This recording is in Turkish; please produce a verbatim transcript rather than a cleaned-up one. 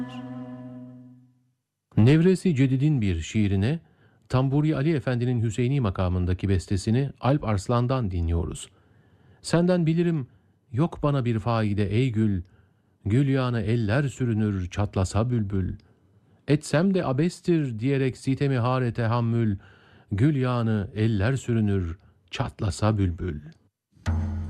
Nevresi Cedid'in bir şiirine, Tamburi Ali Efendi'nin Hüseyini makamındaki bestesini Alp Arslan'dan dinliyoruz. Senden bilirim, yok bana bir faide ey gül, gül yağına eller sürünür çatlasa bülbül. Etsem de abestir diyerek sitemi hare tehammül, gül yağını eller sürünür çatlasa bülbül.